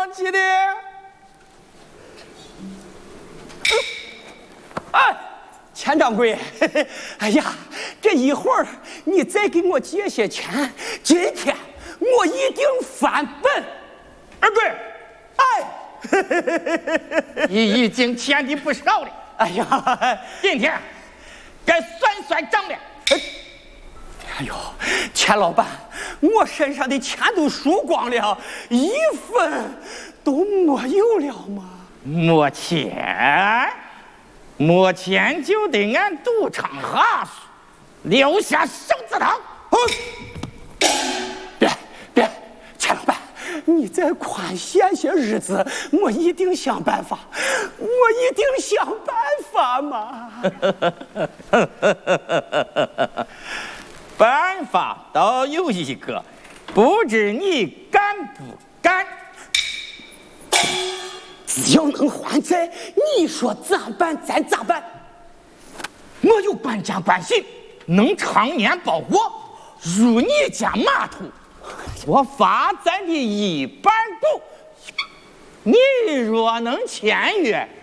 忘记的。哎，钱掌柜，哎呀，这一会儿你再给我借些钱，今天我一定翻本。 二贵， 哎， 你已经欠的不少了。 哎呀， 今天该算算账了。 哎呦，钱老板，我身上的钱都输光了，一分都没有了吗？ 没钱就得按赌场下去，留下手指头。 别，钱老板，你再宽限些日子，我一定想办法，我一定想办法嘛。 办法倒有一个，不知你干不干？ 只要能还债，你说咋办咱咋办？ 我有搬家关系，能常年包裹，入你家码头，我发咱的一半股。你若能签约，